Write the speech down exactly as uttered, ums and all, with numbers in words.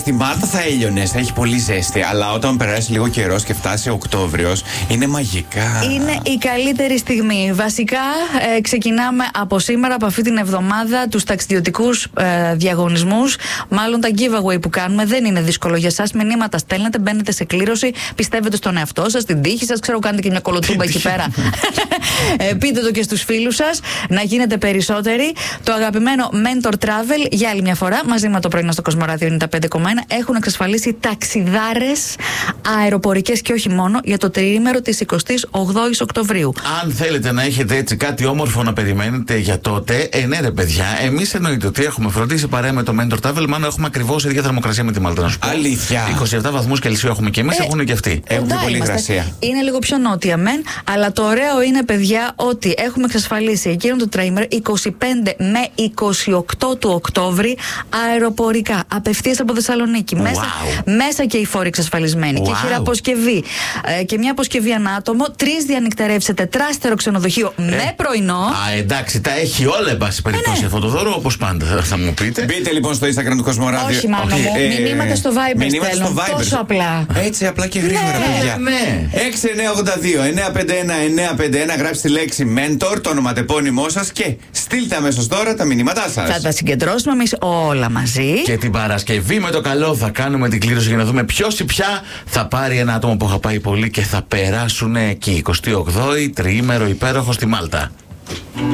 Στη Μάλτα θα έλειωνε, θα έχει πολύ ζέστη. Αλλά όταν περάσει λίγο καιρό και φτάσει Οκτώβριος, είναι μαγικά. Είναι η καλύτερη στιγμή. Βασικά, ε, ξεκινάμε από σήμερα, από αυτή την εβδομάδα, τους ταξιδιωτικούς ε, διαγωνισμούς. Μάλλον τα giveaway που κάνουμε δεν είναι δύσκολο για εσάς. Μηνύματα στέλνετε, μπαίνετε σε κλήρωση, πιστεύετε στον εαυτό σας, στην τύχη σας. Ξέρω, κάνετε και μια κολοτούμπα εκεί πέρα. ε, πείτε το και στους φίλους σας, να γίνετε περισσότεροι. Το αγαπημένο Mentor Travel, για άλλη μια φορά, μαζί με το πρωινό στο Κοσμοράδιο ενενήντα πέντε κόμμα ένα, έχουν εξασφαλίσει ταξιδάρες αεροπορικές και όχι μόνο για το τριήμερο της εικοστής όγδοης Οκτωβρίου. Αν θέλετε να έχετε έτσι κάτι όμορφο να περιμένετε για τότε, ε, ναι, ρε παιδιά, εμείς εννοείται ότι έχουμε φροντίσει παρέα με το Mentor Travel, μάλλον έχουμε ακριβώς ίδια θερμοκρασία με τη Μάλτα. Να σου πω. Αλήθεια. είκοσι επτά βαθμούς Κελσίου έχουμε και εμείς, Ε, έχουν και αυτοί. Έχουν Κοντά πολύ είμαστε. υγρασία. Είναι λίγο πιο νότια μεν, αλλά το ωραίο είναι, παιδιά, ότι έχουμε εξασφαλίσει εκείνο το τριήμερο είκοσι πέντε με είκοσι οκτώ του Οκτώβρη αεροπορικά, απευθείας από Θεσσαλονίκη. Wow. Μέσα, μέσα και οι φόροι εξασφαλισμένοι. Wow. Και χειραποσκευή. Ε, και μια αποσκευή ανάτομο. Τρεις διανυκτερεύσεις σε τετράστερο ξενοδοχείο Ε. με πρωινό. Α, εντάξει, τα έχει όλα, εν πάση περιπτώσει, ναι. αυτό το δώρο, όπως πάντα θα μου πείτε. Μπείτε λοιπόν στο Instagram του Κοσμοράδιο. Όχι, μάλλον μου. Ε, Μηνύματα στο Viber μηνύματα στέλνουν. στο Viber. Τόσο απλά. Έτσι απλά και γρήγορα, Ναι, παιδιά. ναι. έξι εννιά ογδόντα δύο εννιά πέντε ένα εννιά πέντε ένα, γράψτε τη λέξη Mentor, το ονοματεπώνυμό σας και στείλτε αμέσως τώρα τα μηνύματά σας. Θα τα συγκεντρώσουμε εμείς όλα μαζί. Και την Παρασκευή με το καλό θα κάνουμε την κλήρωση για να δούμε ποιος ή ποια θα πάρει ένα άτομο που αγαπάει πολύ και θα περάσουν εκεί. εικοστή όγδοη, τριήμερο υπέροχο στη Μάλτα.